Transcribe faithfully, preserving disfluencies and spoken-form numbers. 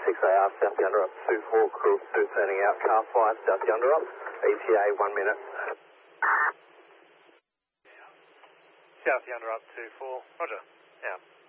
six A R, South Yonder up two four, crew two turning out, car five, South Yonder up, E T A one minute. South Yonder up two four, roger, out.